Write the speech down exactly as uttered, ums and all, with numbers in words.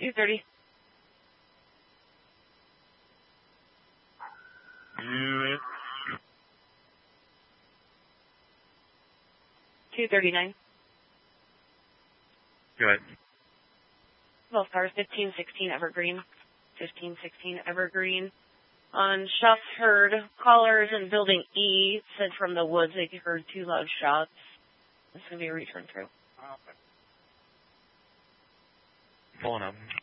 two thirty. Mm. two thirty-nine. Good. Both cars, fifteen sixteen Evergreen. fifteen sixteen Evergreen. On shots heard, callers in building E said from the woods they heard two loud shots. This is going to be a return through. Pulling up.